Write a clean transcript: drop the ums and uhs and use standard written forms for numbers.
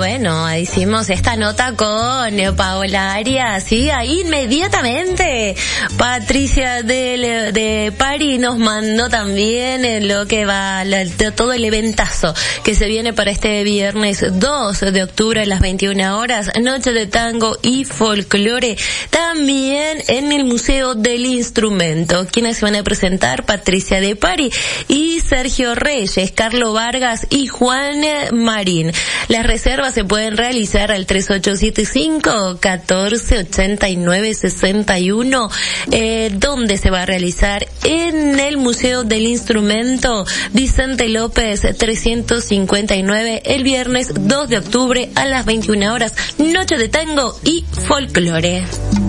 bueno, hicimos esta nota con Paola Arias, sí, ahí inmediatamente Patricia de Pari nos mandó también lo que va, todo el eventazo que se viene para este viernes 2 de octubre a las 21 horas, noche de tango y folclore, también en el Museo del Instrumento. ¿Quiénes se van a presentar? Patricia de Pari y Sergio Reyes, Carlos Vargas y Juan Marín. Las reservas se pueden realizar al 3875-1489-61, donde se va a realizar en el Museo del Instrumento Vicente López 359 el viernes 2 de octubre a las 21 horas, noche de tango y folclore.